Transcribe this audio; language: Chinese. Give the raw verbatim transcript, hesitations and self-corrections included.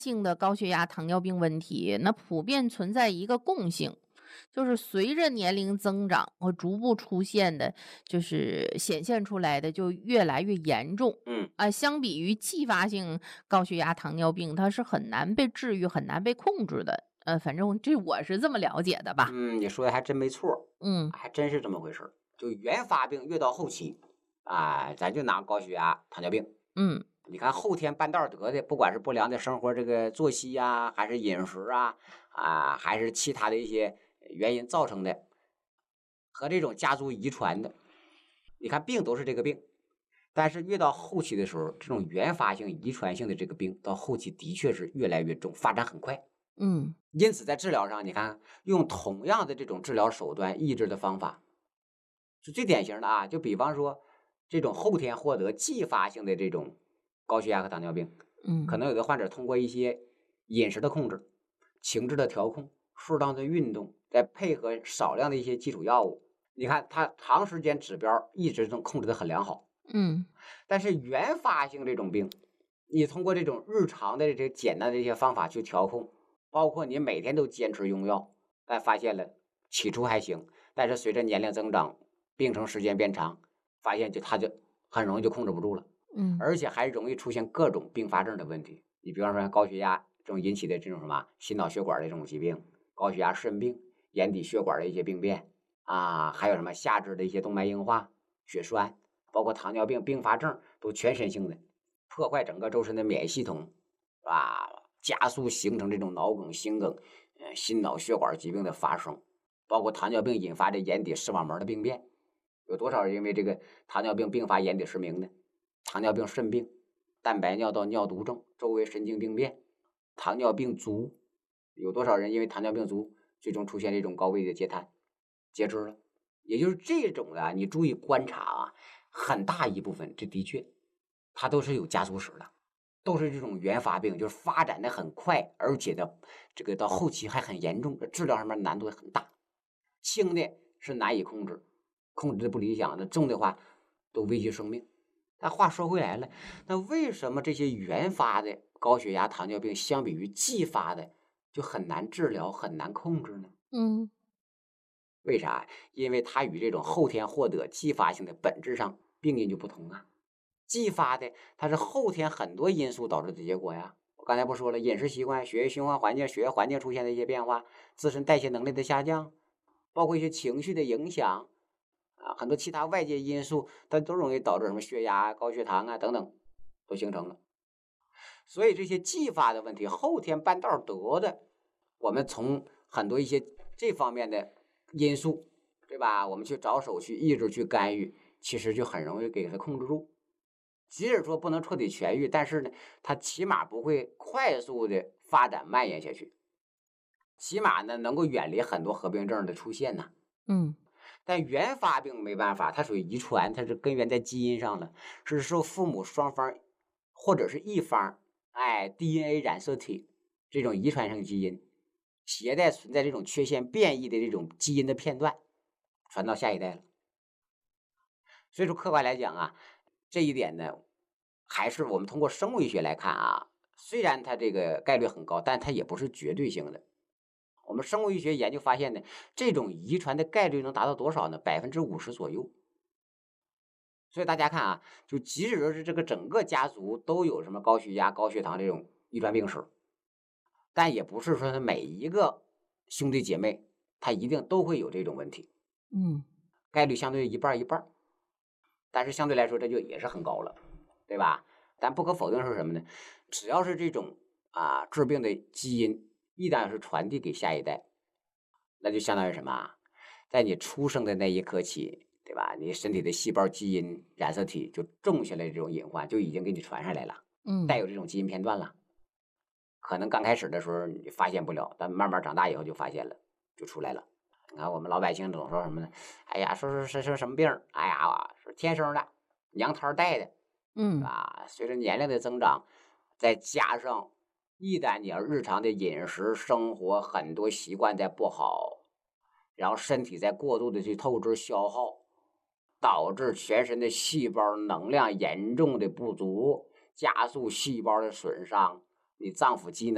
性的高血压、糖尿病问题，那普遍存在一个共性，就是随着年龄增长和逐步出现的，就是显现出来的就越来越严重。 嗯啊，相比于继发性高血压、糖尿病，它是很难被治愈、很难被控制的。呃，反正这我是这么了解的吧。 嗯，你说的还真没错儿， 嗯还真是这么回事儿。就原发病越到后期，啊，咱就拿高血压、糖尿病， 嗯你看后天半道儿得的，不管是不良的生活这个作息呀、还是饮食啊，啊，还是其他的一些原因造成的，和这种家族遗传的，你看病都是这个病，但是越到后期的时候，这种原发性遗传性的这个病，到后期的确是越来越重，发展很快。 嗯因此，在治疗上，你看用同样的这种治疗手段、抑制的方法，是最典型的啊。就比方说，这种后天获得继发性的这种高血压和糖尿病，可嗯能有的患者通过一些饮食的控制、情志的调控、适当的运动，再配合少量的一些基础药物，你看他长时间指标一直能控制的很良好。 嗯但是原发性这种病，你通过这种日常的这简单的一些方法去调控，包括你每天都坚持用药，但发现了起初还行，但是随着年龄增长，病程时间变长，发现就他就很容易就控制不住了， 嗯而且还容易出现各种并发症的问题。你比方说高血压这种引起的这种什么心脑血管的这种疾病，高血压肾病、眼底血管的一些病变啊，还有什么下肢的一些动脉硬化、血栓。包括糖尿病并发症都全身性的，破坏整个周身的免疫系统，是吧？加速形成这种脑梗、心梗、呃心脑血管疾病的发生，包括糖尿病引发的眼底视网膜的病变，有多少人因为这个糖尿病并发眼底失明的？糖尿病肾病、蛋白尿道尿毒症、周围神经病变，糖尿病足，有多少人因为糖尿病足最终出现这种高位的截瘫、截肢了？也就是这种的，你注意观察啊，很大一部分，这的确，它都是有家族史的，都是这种原发病，就是发展的很快，而且的这个到后期还很严重，治疗上面难度也很大。轻的是难以控制，控制的不理想的，重的话都危及生命。但话说回来了，那为什么这些原发的高血压、糖尿病相比于继发的就很难治疗、很难控制呢？ 嗯为啥？因为它与这种后天获得继发性的本质上病因就不同啊。继发的它是后天很多因素导致的结果呀。我刚才不说了，饮食习惯、血液循环环境、血液环境出现的一些变化，自身代谢能力的下降，包括一些情绪的影响啊，很多其他外界因素，它都容易导致什么血压、高血糖啊等等都形成了。所以这些继发的问题，后天半道得的，我们从很多一些这方面的因素，对吧？我们去着手去抑制、去干预，其实就很容易给它控制住。即使说不能彻底痊愈，但是呢，它起码不会快速的发展蔓延下去，起码呢能够远离很多合并症的出现呢。 嗯但原发病没办法，它属于遗传，它是根源在基因上了，是受父母双方或者是一方，哎，D N A 染色体这种遗传性基因携带存在这种缺陷变异的这种基因的片段，传到下一代了。所以说，客观来讲啊，这一点呢，还是我们通过生物医学来看啊，虽然它这个概率很高，但它也不是绝对性的。我们生物医学研究发现呢，这种遗传的概率能达到多少呢？百分之五十左右。所以大家看啊，就即使说是这个整个家族都有什么高血压、高血糖这种遗传病史，但也不是说是每一个兄弟姐妹他一定都会有这种问题， 嗯概率相对一半儿一半儿，但是相对来说这就也是很高了，对吧？但不可否认是什么呢？只要是这种啊致病的基因一旦是传递给下一代，那就相当于什么啊？在你出生的那一刻起，对吧？你身体的细胞基因染色体就种下来这种隐患，就已经给你传上来了，带嗯有这种基因片段了。可能刚开始的时候你发现不了，但慢慢长大以后就发现了，就出来了。你看我们老百姓总说什么呢？哎呀，说说说说什么病？哎呀，是天生的，娘胎带的，是嗯吧？随着年龄的增长，再加上一旦你要日常的饮食生活很多习惯在不好，然后身体在过度的去透支消耗，导致全身的细胞能量严重的不足，加速细胞的损伤，你脏腑机能。